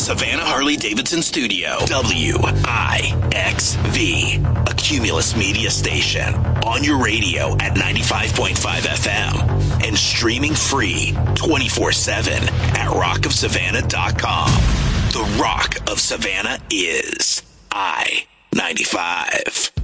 Savannah Harley-Davidson Studio. WIXV, a Cumulus media station. On your radio at 95.5 FM. And streaming free 24/7 at rockofsavannah.com. The Rock of Savannah is I-95.